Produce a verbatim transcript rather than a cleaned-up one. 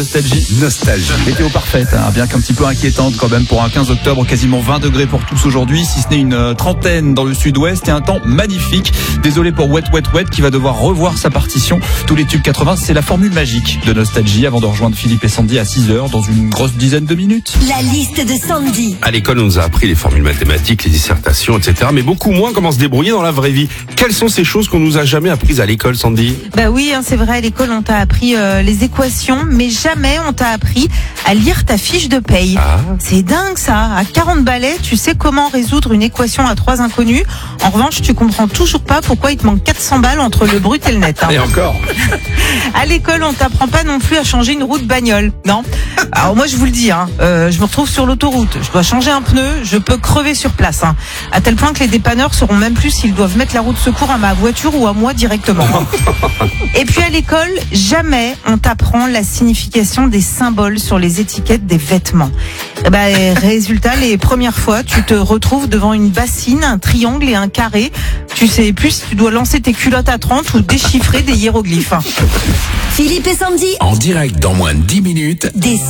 Nostalgie. Nostalgie. Météo parfaite, hein, bien qu'un petit peu inquiétante quand même pour un quinze octobre, quasiment vingt degrés pour tous aujourd'hui, si ce n'est une euh, trentaine dans le sud-ouest et un temps magnifique. Désolé pour Wet Wet Wet qui va devoir revoir sa partition. Tous les tubes quatre-vingts, c'est la formule magique de Nostalgie avant de rejoindre Philippe et Sandy à six heures dans une grosse dizaine de minutes. La liste de Sandy. À l'école, on nous a appris les formules mathématiques, les dissertations, et cetera. Mais beaucoup moins comment se débrouiller dans la vraie vie. Quelles sont ces choses qu'on nous a jamais apprises à l'école, Sandy? Bah oui, hein, c'est vrai, à l'école on t'a appris euh, les équations, mais jamais on t'a appris à lire ta fiche de paye. Ah. C'est dingue ça, à quarante balais, tu sais comment résoudre une équation à trois inconnus. En revanche, tu comprends toujours pas pourquoi il te manque quatre cents balles entre le brut et le net. Hein. Et encore. À l'école, on t'apprend pas non plus à changer une roue de bagnole, non. Alors moi je vous le dis, hein, euh, je me retrouve sur l'autoroute, je dois changer un pneu, je peux crever sur place, hein, à tel point que les dépanneurs sauront même plus s'ils doivent mettre la roue de secours à ma voiture ou à moi directement. Et puis à l'école, jamais on t'apprend la signification des symboles sur les étiquettes des vêtements. Et ben, résultat, les premières fois, tu te retrouves devant une bassine, un triangle et un carré. Tu sais plus si tu dois lancer tes culottes à trente ou déchiffrer des hiéroglyphes. Philippe et Sandy. En direct dans moins de dix minutes. Des